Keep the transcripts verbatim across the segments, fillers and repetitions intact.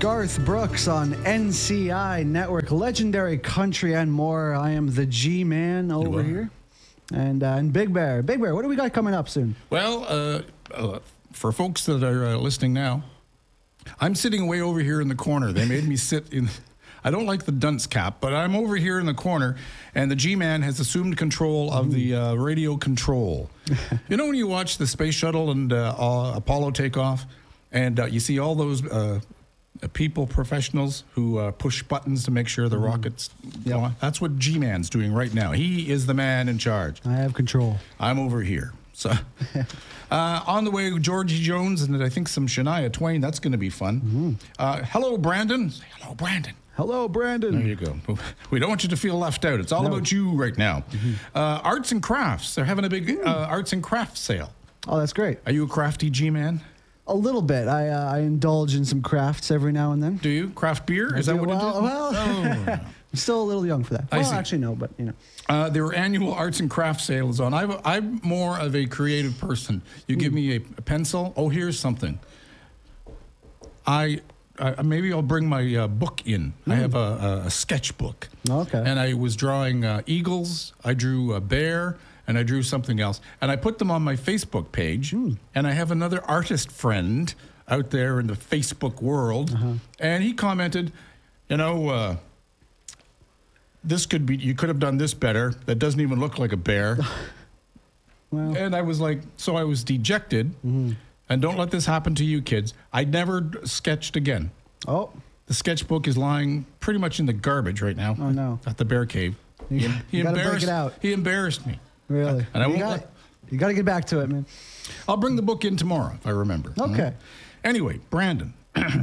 Garth Brooks on N C I Network, legendary country and more. I am the G-Man over here. And, uh, and Big Bear. Big Bear, what do we got coming up soon? Well, uh, uh, for folks that are uh, listening now, I'm sitting way over here in the corner. They made me sit in... I don't like the dunce cap, but I'm over here in the corner, and the G-Man has assumed control of the uh, radio control. You know when you watch the space shuttle and uh, uh, Apollo take off, and uh, you see all those uh, people, professionals, who uh, push buttons to make sure the rockets go on? That's what G-Man's doing right now. He is the man in charge. I have control. I'm over here. So, uh, on the way, Georgie Jones and I think some Shania Twain. That's going to be fun. Mm-hmm. uh, hello, Brandon. Hello, Brandon. Hello, Brandon. There you go. We don't want you to feel left out. It's all no. about you right now. Mm-hmm. uh, arts and crafts. They're having a big uh, arts and crafts sale. Oh, that's great. Are you a crafty G-Man? A little bit. I uh, I indulge in some crafts every now and then. Do you? Craft beer? Is I that do, what well, it is? Well, oh. I'm still a little young for that. I Well, see. actually, no, but, you know. Uh, their annual arts and crafts sale is on. I've, I'm more of a creative person. You mm. give me a, a pencil. Oh, here's something. I... Uh, maybe I'll bring my uh, book in. Mm. I have a, a, a sketchbook. Okay. And I was drawing uh, eagles. I drew a bear, and I drew something else. And I put them on my Facebook page. Mm. And I have another artist friend out there in the Facebook world. Uh-huh. And he commented, you know, uh, this could be, you could have done this better. That doesn't even look like a bear. Well. And I was like, so I was dejected. Mm. And don't let this happen to you, kids. I never sketched again. Oh. The sketchbook is lying pretty much in the garbage right now. Oh, no. At the bear cave. You, he you he gotta break embarrassed, it out. He embarrassed me. Really? And I you won't got let, You got to get back to it, man. I'll bring the book in tomorrow, if I remember. Okay. Mm-hmm. Anyway, Brandon,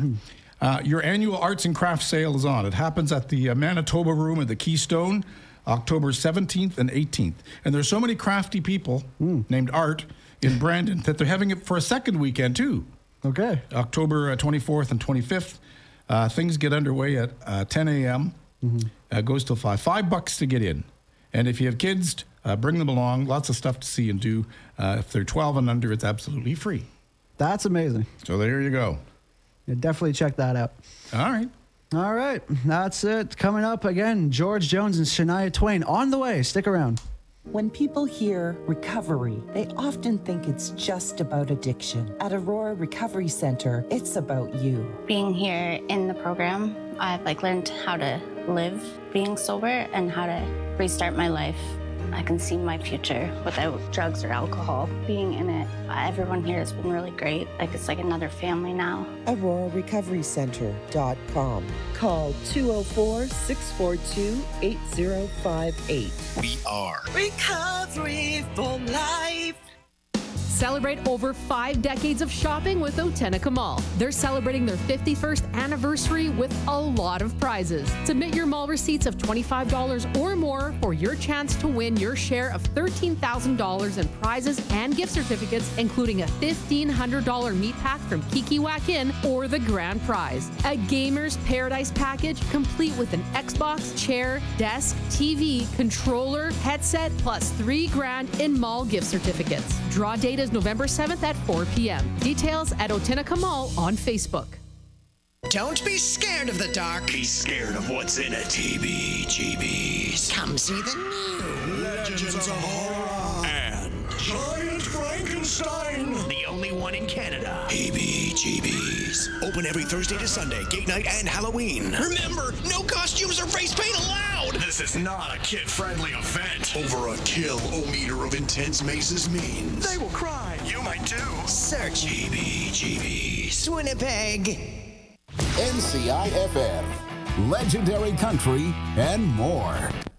uh, your annual arts and crafts sale is on. It happens at the uh, Manitoba Room at the Keystone, October seventeenth and eighteenth. And there's so many crafty people mm. named Art in Brandon that they're having it for a second weekend, too. Okay. October uh, twenty-fourth and twenty-fifth. Uh, things get underway at uh, ten a.m. Mm-hmm. Uh, goes till five. Five bucks to get in. And if you have kids, uh, bring them along. Lots of stuff to see and do. Uh, if they're twelve and under, it's absolutely free. That's amazing. So there you go. Yeah, definitely check that out. All right. All right. That's it. Coming up again, George Jones and Shania Twain on the way. Stick around. When people hear recovery, they often think it's just about addiction. At Aurora Recovery Center, it's about you. Being here in the program, I've like learned how to live being sober and how to restart my life. I can see my future without drugs or alcohol. Being in it, everyone here has been really great. Like it's like another family now. Aurora Recovery Center dot com. Call two oh four, six four two, eight oh five eight. We are Recovery for Life. Celebrate over five decades of shopping with Otenica Mall. They're celebrating their fifty-first anniversary with a lot of prizes. Submit your mall receipts of twenty-five dollars or more for your chance to win your share of thirteen thousand dollars in prizes and gift certificates, including a fifteen hundred dollars meat pack from Kiki Whack In or the grand prize, a Gamer's Paradise package complete with an Xbox, chair, desk, T V, controller, headset, plus three grand in mall gift certificates. Draw date is November seventh at four p.m. Details at Otenica Mall on Facebook. Don't be scared of the dark. Be scared of what's in a T B G B's. Come see the new Legends of Horror and Giant Frankenstein. The only one in Canada. T B G B's. Open every Thursday to Sunday, gate night and Halloween. Remember, no costumes or face paint allowed. This is not a kid-friendly event. Over a kill-o-meter of intense mazes means They will cry. you might too. Search T B G B's. Winnipeg. N C I F M, legendary country and more.